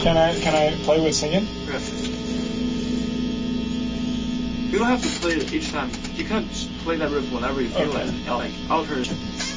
Can I play with singing? Yeah. You don't have to play it each time. You can just play that riff whenever you feel Okay. like alter it.